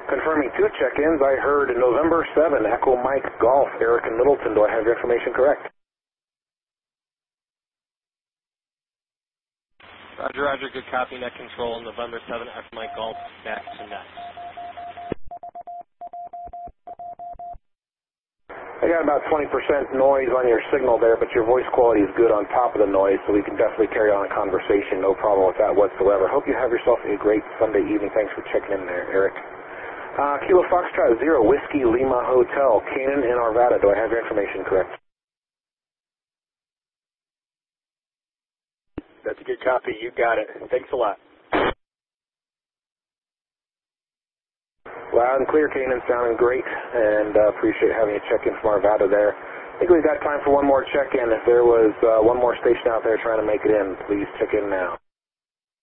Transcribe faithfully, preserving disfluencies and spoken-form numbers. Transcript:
Confirming two check-ins, I heard November seventh, Echo Mike Golf, Eric and Middleton. Do I have your information correct? Roger, roger, good copy, net control, November seventh, Echo Mike Golf, back to net. I got about twenty percent noise on your signal there, but your voice quality is good on top of the noise, so we can definitely carry on a conversation. No problem with that whatsoever. Hope you have yourself a great Sunday evening. Thanks for checking in there, Eric. Uh, Kilo Foxtrot Zero, Whiskey Lima Hotel, Canaan in Arvada. Do I have your information correct? That's a good copy. You got it. Thanks a lot. Loud and clear, Canaan, sounding great, and uh, appreciate having you check in from Arvada there. I think we've got time for one more check-in. If there was uh, one more station out there trying to make it in, please check in now.